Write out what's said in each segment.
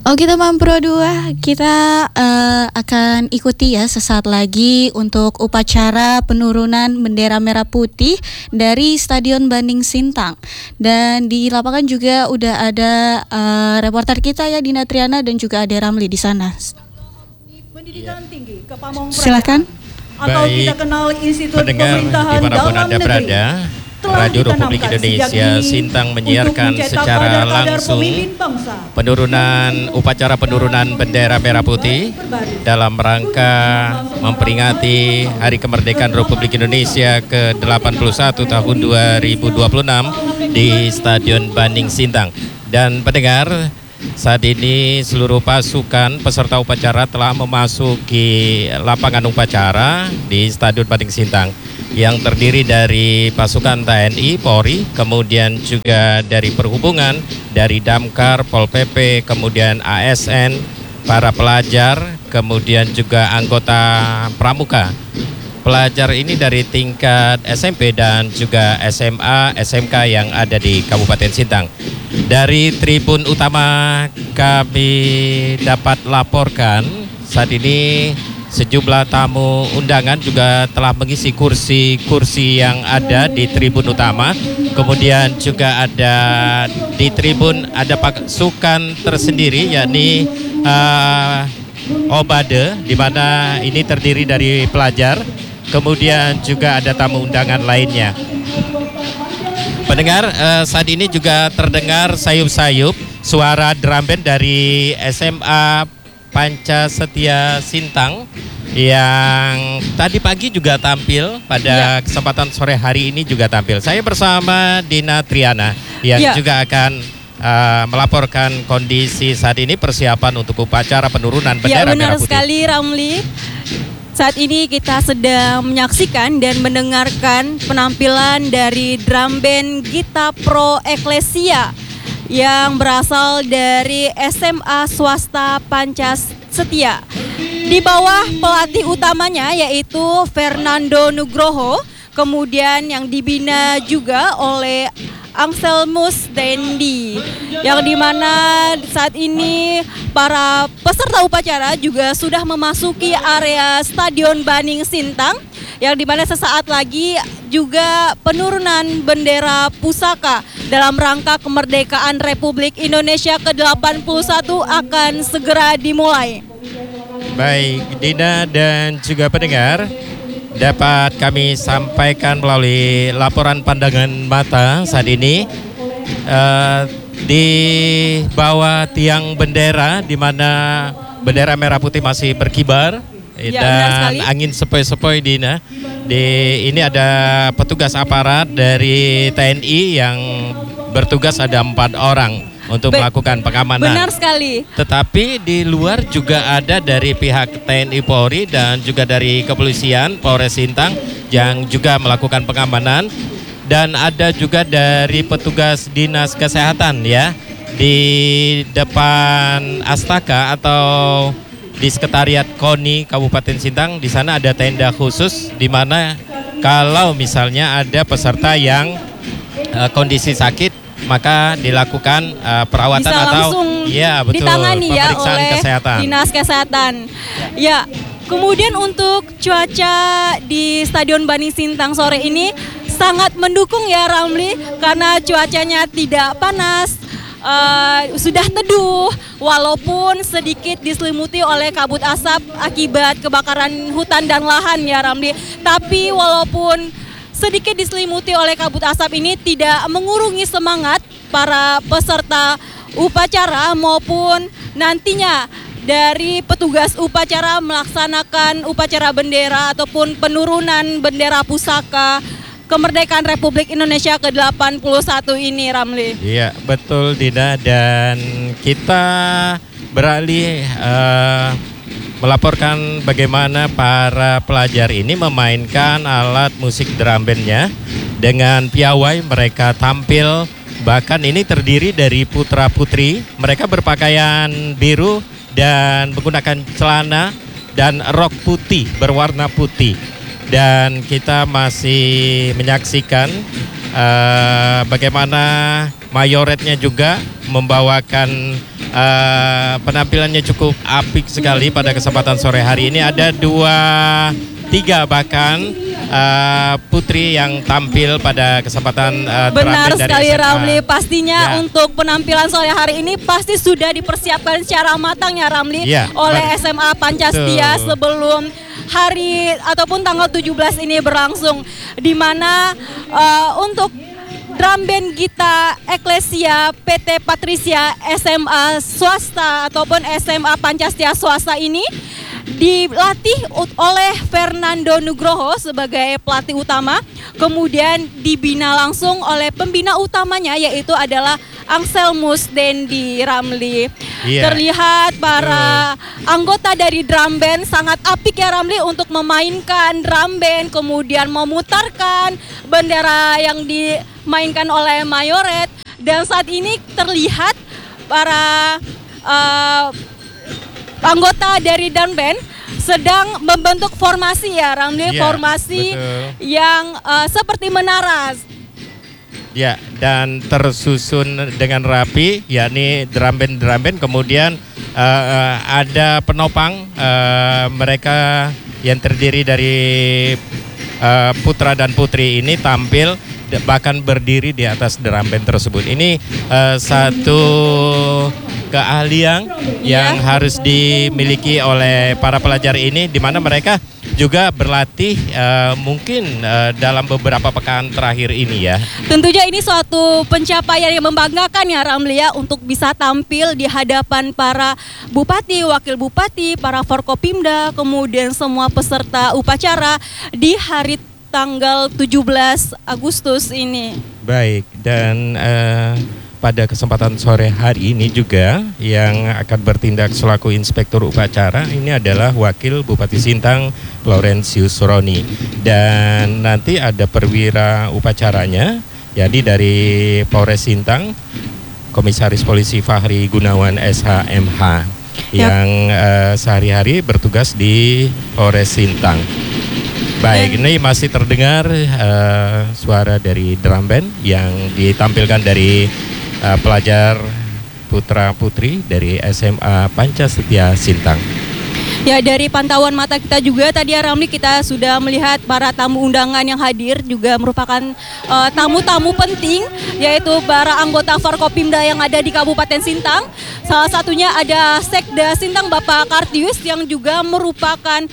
Oke teman Pro 2, kita akan ikuti ya sesaat lagi untuk upacara penurunan bendera merah putih dari Stadion Banding Sintang. Dan di lapangan juga udah ada reporter kita ya, Dina Triana dan juga Ade Ramli di sana. Pendidikan tinggi ke Pamong Praja. Silakan. Atau kita kenal Institut Pendengar Pemerintahan dimanapun Dalam Anda Negeri. berada, Radio Republik Indonesia Sintang menyiarkan secara langsung upacara penurunan bendera merah putih dalam rangka memperingati Hari Kemerdekaan Republik Indonesia ke-81 tahun 2026 di Stadion Banding Sintang. Dan pendengar, saat ini seluruh pasukan peserta upacara telah memasuki lapangan upacara di Stadion Banding Sintang yang terdiri dari pasukan TNI, Polri, kemudian juga dari Perhubungan, dari Damkar, Pol PP, kemudian ASN, para pelajar, kemudian juga anggota pramuka. Pelajar ini dari tingkat SMP dan juga SMA, SMK yang ada di Kabupaten Sintang. Dari tribun utama kami dapat laporkan saat ini sejumlah tamu undangan juga telah mengisi kursi-kursi yang ada di tribun utama. Kemudian juga ada di tribun ada pasukan tersendiri, yakni Obade, di mana ini terdiri dari pelajar. Kemudian juga ada tamu undangan lainnya. Pendengar, saat ini juga terdengar sayup-sayup suara drum band dari SMA Panca Setia Sintang yang tadi pagi juga tampil, pada kesempatan sore hari ini juga tampil. Saya bersama Dina Triana yang juga akan melaporkan kondisi saat ini persiapan untuk upacara penurunan bendera merah putih. Benar sekali Ramli. Saat ini kita sedang menyaksikan dan mendengarkan penampilan dari drum band Gita Pro Eklesia yang berasal dari SMA Swasta Panca Setia. Di bawah pelatih utamanya yaitu Fernando Nugroho, kemudian yang dibina juga oleh Anselmus Dendi, yang dimana saat ini para peserta upacara juga sudah memasuki area Stadion Banding Sintang, yang dimana sesaat lagi juga penurunan bendera pusaka dalam rangka kemerdekaan Republik Indonesia ke-81 akan segera dimulai. Baik, Dina dan juga pendengar, dapat kami sampaikan melalui laporan pandangan mata saat ini di bawah tiang bendera, di mana bendera merah putih masih berkibar dan angin sepoi-sepoi, Dina. Ini ada petugas aparat dari TNI yang bertugas, ada 4 orang untuk melakukan pengamanan. Benar sekali. Tetapi di luar juga ada dari pihak TNI Polri dan juga dari kepolisian Polres Sintang yang juga melakukan pengamanan, dan ada juga dari petugas dinas kesehatan ya di depan Astaka atau di sekretariat KONI Kabupaten Sintang. Di sana ada tenda khusus di mana kalau misalnya ada peserta yang kondisi sakit, maka dilakukan perawatan bisa atau ditangani ya oleh kesehatan. Dinas Kesehatan. Ya, kemudian untuk cuaca di Stadion Banding Sintang sore ini sangat mendukung ya Ramli, karena cuacanya tidak panas, sudah teduh walaupun sedikit diselimuti oleh kabut asap akibat kebakaran hutan dan lahan ya Ramli. Tapi walaupun sedikit diselimuti oleh kabut asap ini tidak mengurungi semangat para peserta upacara maupun nantinya dari petugas upacara melaksanakan upacara bendera ataupun penurunan bendera pusaka kemerdekaan Republik Indonesia ke-81 ini, Ramli. Iya, betul Dina, dan kita beralih melaporkan bagaimana para pelajar ini memainkan alat musik drum bandnya dengan piawai. Mereka tampil, bahkan ini terdiri dari putra-putri. Mereka berpakaian biru dan menggunakan celana dan rok putih berwarna putih. Dan kita masih menyaksikan bagaimana mayoretnya juga membawakan penampilannya cukup apik sekali pada kesempatan sore hari ini. Ada 3 bahkan putri yang tampil pada kesempatan Benar dari sekali SMA. Ramli, pastinya Ya. untuk penampilan sore hari ini pasti sudah dipersiapkan secara matang ya Ramli Ya, oleh SMA Pancastia Betul. sebelum hari ataupun tanggal 17 ini berlangsung, di mana untuk drum band Gita Eklesia PT Patricia SMA swasta ataupun SMA Pancastia swasta ini dilatih oleh Fernando Nugroho sebagai pelatih utama, kemudian dibina langsung oleh pembina utamanya yaitu adalah Anselmus Dendi Ramli. Iya. Terlihat para anggota dari drum band sangat apik ya Ramli untuk memainkan drum band, kemudian memutarkan bendera yang dimainkan oleh mayoret, dan saat ini terlihat para anggota dari drum band sedang membentuk formasi ya Ramli, Iya, formasi betul. yang seperti menara. Ya, dan tersusun dengan rapi, yakni drum band, kemudian ada penopang mereka yang terdiri dari putra dan putri ini tampil bahkan berdiri di atas drum band tersebut. Ini satu keahlian yang harus dimiliki oleh para pelajar ini, di mana mereka juga berlatih mungkin dalam beberapa pekan terakhir ini ya. Tentunya ini suatu pencapaian yang membanggakan ya Ramli ya, untuk bisa tampil di hadapan para bupati, wakil bupati, para Forkopimda, kemudian semua peserta upacara di hari tanggal 17 Agustus ini. Baik, dan pada kesempatan sore hari ini juga yang akan bertindak selaku inspektur upacara ini adalah Wakil Bupati Sintang Laurentius Roni, dan nanti ada perwira upacaranya, jadi dari Polres Sintang Komisaris Polisi Fahri Gunawan SHMH yang sehari-hari bertugas di Polres Sintang. Baik, ini masih terdengar suara dari drum band yang ditampilkan dari pelajar putra-putri dari SMA Pancastia Sintang. Ya, dari pantauan mata kita juga tadi ya Ramli, kita sudah melihat para tamu undangan yang hadir juga merupakan tamu-tamu penting, yaitu para anggota Forkopimda yang ada di Kabupaten Sintang. Salah satunya ada Sekda Sintang Bapak Kartius yang juga merupakan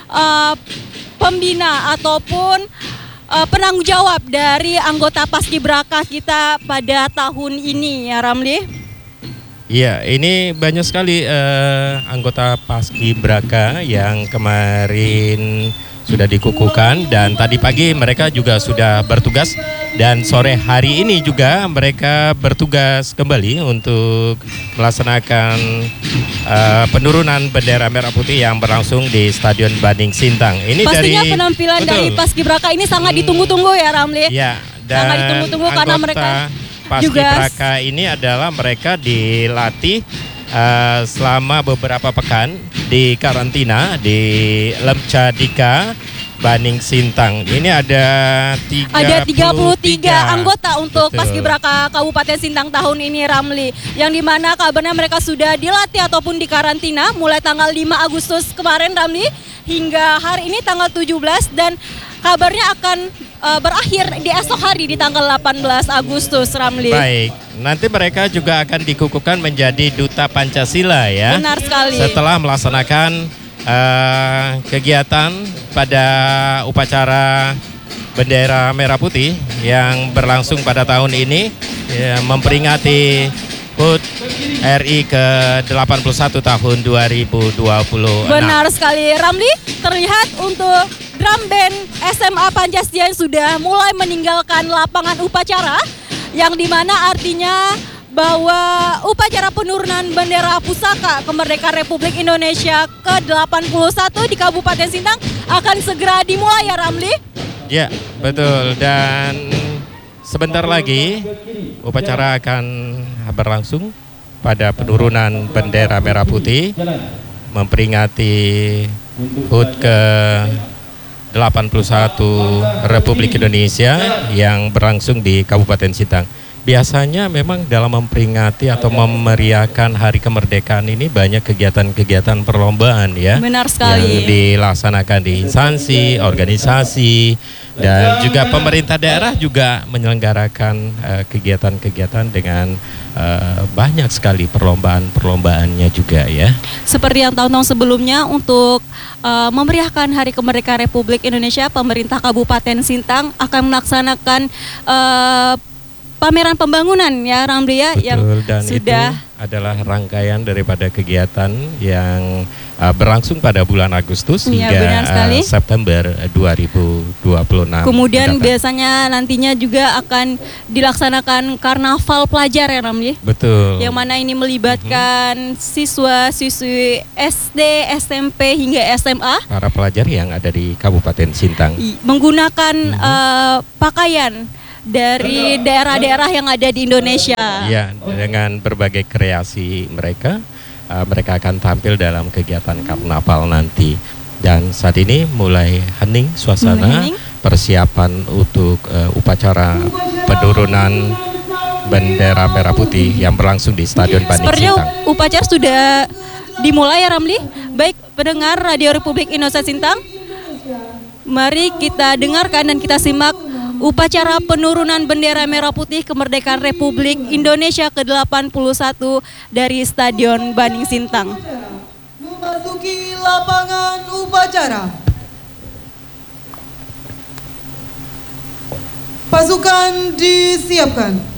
pembina ataupun penanggung jawab dari anggota Paskibraka kita pada tahun ini ya Ramli. Iya, ini banyak sekali anggota Paskibraka yang kemarin sudah dikukuhkan, dan tadi pagi mereka juga sudah bertugas, dan sore hari ini juga mereka bertugas kembali untuk melaksanakan penurunan bendera merah putih yang berlangsung di Stadion Baning Sintang. Ini pastinya dari, penampilan betul, dari Paskibraka ini sangat ditunggu-tunggu ya Ramli. Ya, Sangat dan ditunggu-tunggu karena mereka Paskibraka ini adalah mereka dilatih selama beberapa pekan di karantina di Lemcadika Baning Sintang. Ini ada 33 anggota untuk Betul. Paskibraka Kabupaten Sintang tahun ini Ramli, yang dimana kabarnya mereka sudah dilatih ataupun dikarantina mulai tanggal 5 Agustus kemarin Ramli hingga hari ini tanggal 17, dan kabarnya akan berakhir di esok hari di tanggal 18 Agustus Ramli. Baik, nanti mereka juga akan dikukuhkan menjadi Duta Pancasila ya. Benar sekali. Setelah melaksanakan kegiatan pada upacara bendera merah putih yang berlangsung pada tahun ini ya, memperingati HUT RI ke-81 tahun 2020. Benar sekali Ramli, terlihat untuk drum band SMA Pancastia sudah mulai meninggalkan lapangan upacara, yang dimana artinya bahwa upacara penurunan bendera pusaka kemerdekaan Republik Indonesia ke-81 di Kabupaten Sintang akan segera dimulai ya Ramli. Ya, betul, dan sebentar lagi upacara akan berlangsung pada penurunan bendera merah putih memperingati HUT ke-81 Republik Indonesia yang berlangsung di Kabupaten Sintang. Biasanya memang dalam memperingati atau memeriahkan Hari Kemerdekaan ini banyak kegiatan-kegiatan perlombaan ya. Benar sekali. Yang dilaksanakan di instansi, organisasi, dan juga pemerintah daerah juga menyelenggarakan kegiatan-kegiatan dengan banyak sekali perlombaan-perlombaannya juga ya. Seperti yang tahun-tahun sebelumnya untuk memeriahkan Hari Kemerdekaan Republik Indonesia, pemerintah Kabupaten Sintang akan melaksanakan pameran pembangunan ya Ramli ya. Betul, yang dan sudah itu adalah rangkaian daripada kegiatan yang berlangsung pada bulan Agustus ya, hingga September 2026. Kemudian mendatang. biasanya nantinya juga akan dilaksanakan karnaval pelajar ya Ramli. Betul. Yang mana ini melibatkan siswa-siswi SD, SMP hingga SMA. Para pelajar yang ada di Kabupaten Sintang Menggunakan pakaian dari daerah-daerah yang ada di Indonesia. ya, dengan berbagai kreasi mereka, mereka akan tampil dalam kegiatan karnaval nanti. Dan saat ini mulai hening suasana persiapan untuk upacara penurunan bendera merah putih yang berlangsung di Stadion Banding Sepertinya Sintang. upacara sudah dimulai ya Ramli. Baik pendengar Radio Republik Indonesia Sintang, mari kita dengarkan dan kita simak upacara penurunan bendera merah putih kemerdekaan Republik Indonesia ke-81 dari Stadion Banding Sintang. Memasuki lapangan upacara. Pasukan disiapkan.